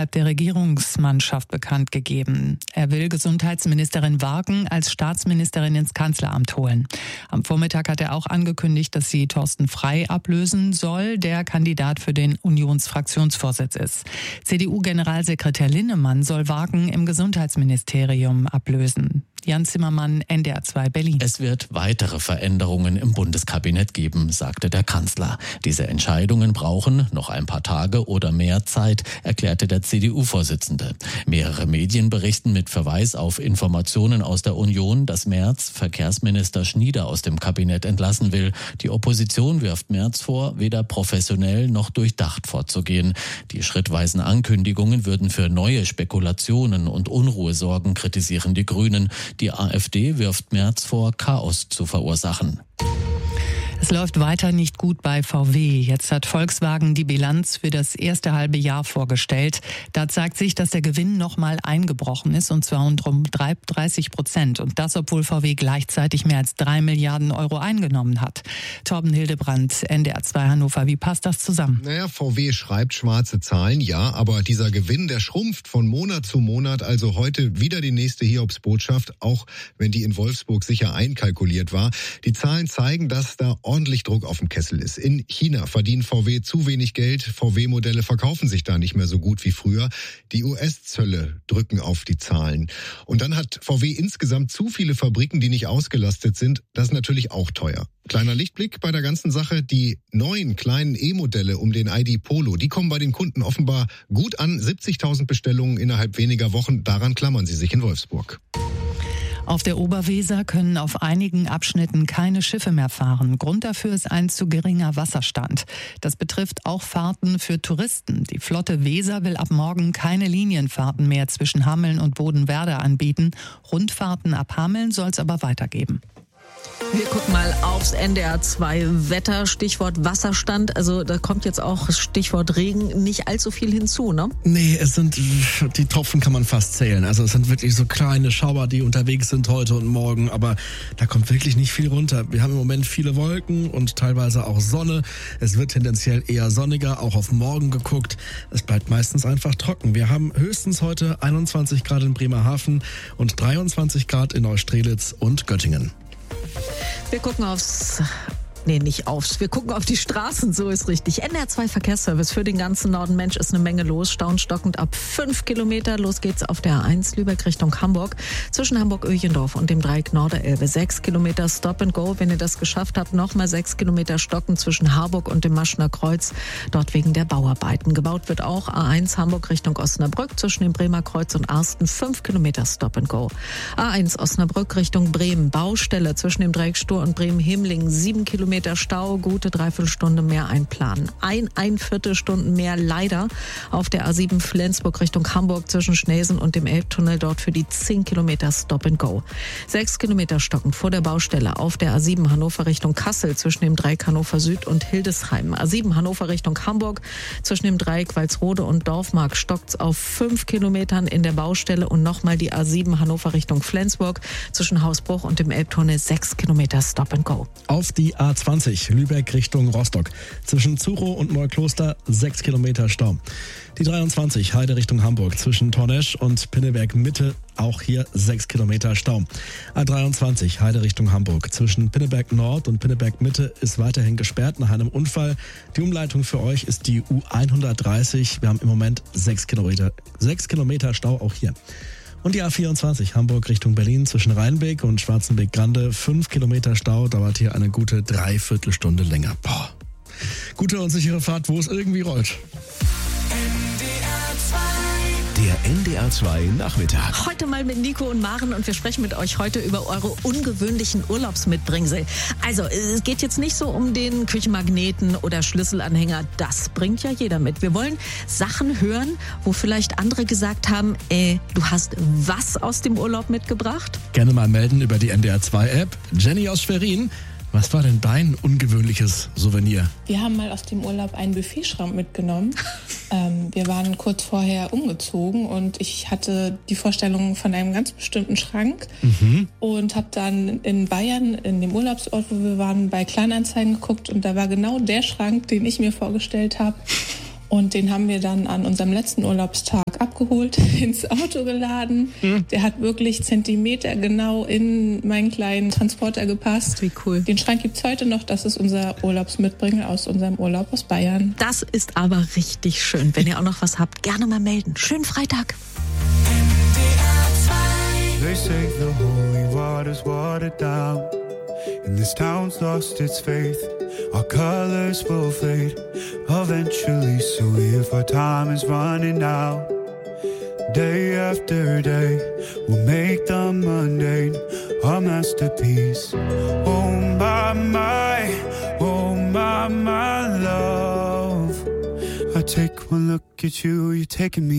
innerhalb der Regierungsmannschaft bekannt gegeben. Er will Gesundheitsministerin Warken als Staatsministerin ins Kanzleramt holen. Am Vormittag hat er auch angekündigt, dass sie Thorsten Frey ablösen soll, der Kandidat für den Unionsfraktionsvorsitz ist. CDU-Generalsekretär Linnemann soll Warken im Gesundheitsministerium ablösen. Jan Zimmermann, NDR 2 Berlin. Es wird weitere Veränderungen im Bundeskabinett geben, sagte der Kanzler. Diese Entscheidungen brauchen noch ein paar Tage oder mehr Zeit, erklärte der CDU-Vorsitzende. Mehrere Medien berichten mit Verweis auf Informationen aus der Union, dass Merz Verkehrsminister Schnieder aus dem Kabinett entlassen will. Die Opposition wirft Merz vor, weder professionell noch durchdacht vorzugehen. Die schrittweisen Ankündigungen würden für neue Spekulationen und Unruhe sorgen, kritisieren die Grünen. Die AfD wirft Merz vor, Chaos zu verursachen. Es läuft weiter nicht gut bei VW. Jetzt hat Volkswagen die Bilanz für das erste halbe Jahr vorgestellt. Da zeigt sich, dass der Gewinn nochmal eingebrochen ist, und zwar um 30%. Und das, obwohl VW gleichzeitig mehr als 3 Milliarden Euro eingenommen hat. Torben Hildebrandt, NDR 2 Hannover. Wie passt das zusammen? VW schreibt schwarze Zahlen, ja, aber dieser Gewinn, der schrumpft von Monat zu Monat. Also heute wieder die nächste Hiobsbotschaft, auch wenn die in Wolfsburg sicher einkalkuliert war. Die Zahlen zeigen, dass da ordentlich Druck auf dem Kessel ist. In China verdient VW zu wenig Geld. VW-Modelle verkaufen sich da nicht mehr so gut wie früher. Die US-Zölle drücken auf die Zahlen. Und dann hat VW insgesamt zu viele Fabriken, die nicht ausgelastet sind. Das ist natürlich auch teuer. Kleiner Lichtblick bei der ganzen Sache. Die neuen kleinen E-Modelle um den ID Polo, die kommen bei den Kunden offenbar gut an. 70.000 Bestellungen innerhalb weniger Wochen. Daran klammern sie sich in Wolfsburg. Auf der Oberweser können auf einigen Abschnitten keine Schiffe mehr fahren. Grund dafür ist ein zu geringer Wasserstand. Das betrifft auch Fahrten für Touristen. Die Flotte Weser will ab morgen keine Linienfahrten mehr zwischen Hameln und Bodenwerder anbieten. Rundfahrten ab Hameln soll es aber weitergeben. Wir gucken mal aufs NDR 2 Wetter, Stichwort Wasserstand. Also da kommt jetzt auch Stichwort Regen nicht allzu viel hinzu, ne? Nee, die Tropfen kann man fast zählen. Also es sind wirklich so kleine Schauer, die unterwegs sind heute und morgen. Aber da kommt wirklich nicht viel runter. Wir haben im Moment viele Wolken und teilweise auch Sonne. Es wird tendenziell eher sonniger, auch auf morgen geguckt. Es bleibt meistens einfach trocken. Wir haben höchstens heute 21 Grad in Bremerhaven und 23 Grad in Neustrelitz und Göttingen. Wir gucken wir gucken auf die Straßen, so ist richtig. NDR 2 Verkehrsservice für den ganzen Norden. Mensch, ist eine Menge los. Staunstockend ab 5 Kilometer. Los geht's auf der A1 Lübeck Richtung Hamburg. Zwischen Hamburg-Öchendorf und dem Dreieck Norderelbe. 6 Kilometer Stop and Go. Wenn ihr das geschafft habt, nochmal 6 Kilometer stocken zwischen Harburg und dem Maschner Kreuz. Dort wegen der Bauarbeiten. Gebaut wird auch A1 Hamburg Richtung Osnabrück. Zwischen dem Bremer Kreuz und Arsten 5 Kilometer Stop and Go. A1 Osnabrück Richtung Bremen. Baustelle zwischen dem Dreieck Stur und Bremen-Hemlingen. 7 Kilometer Stau, gute Dreiviertelstunde mehr einplanen. Ein Viertelstunden mehr leider auf der A7 Flensburg Richtung Hamburg zwischen Schnesen und dem Elbtunnel, dort für die 10 Kilometer Stop and Go. 6 Kilometer stockend vor der Baustelle auf der A7 Hannover Richtung Kassel zwischen dem Dreieck Hannover Süd und Hildesheim. A7 Hannover Richtung Hamburg zwischen dem Dreieck Walsrode und Dorfmark stockt's auf 5 Kilometern in der Baustelle und nochmal die A7 Hannover Richtung Flensburg zwischen Hausbruch und dem Elbtunnel 6 Kilometer Stop and Go. Auf die A20 Lübeck Richtung Rostock. Zwischen Zurow und Neukloster 6 Kilometer Stau. Die 23 Heide Richtung Hamburg. Zwischen Tornesch und Pinneberg Mitte auch hier 6 Kilometer Stau. A23 Heide Richtung Hamburg. Zwischen Pinneberg Nord und Pinneberg Mitte ist weiterhin gesperrt nach einem Unfall. Die Umleitung für euch ist die U130. Wir haben im Moment 6 Kilometer Stau auch hier. Und die A24 Hamburg Richtung Berlin zwischen Rheinbeck und Schwarzenbeck-Grande. 5 Kilometer Stau, dauert hier eine gute Dreiviertelstunde länger. Boah. Gute und sichere Fahrt, wo es irgendwie rollt. Der NDR 2 Nachmittag. Heute mal mit Nico und Maren und wir sprechen mit euch heute über eure ungewöhnlichen Urlaubsmitbringsel. Also es geht jetzt nicht so um den Küchenmagneten oder Schlüsselanhänger. Das bringt ja jeder mit. Wir wollen Sachen hören, wo vielleicht andere gesagt haben, du hast was aus dem Urlaub mitgebracht? Gerne mal melden über die NDR 2 App. Jenny aus Schwerin. Was war denn dein ungewöhnliches Souvenir? Wir haben mal aus dem Urlaub einen Buffetschrank mitgenommen. Wir waren kurz vorher umgezogen und ich hatte die Vorstellung von einem ganz bestimmten Schrank und habe dann in Bayern, in dem Urlaubsort, wo wir waren, bei Kleinanzeigen geguckt und da war genau der Schrank, den ich mir vorgestellt habe. Und den haben wir dann an unserem letzten Urlaubstag abgeholt, ins Auto geladen. Der hat wirklich zentimetergenau in meinen kleinen Transporter gepasst. Wie cool. Den Schrank gibt's heute noch. Das ist unser Urlaubsmitbringer aus unserem Urlaub aus Bayern. Das ist aber richtig schön. Wenn ihr auch noch was habt, gerne mal melden. Schönen Freitag. They say the holy water's watered down, and this town's lost its faith. Our colors will fade eventually, so if our time is running out, day after day, we'll make the mundane our masterpiece. Oh my, love, I take one look at you, you're taking me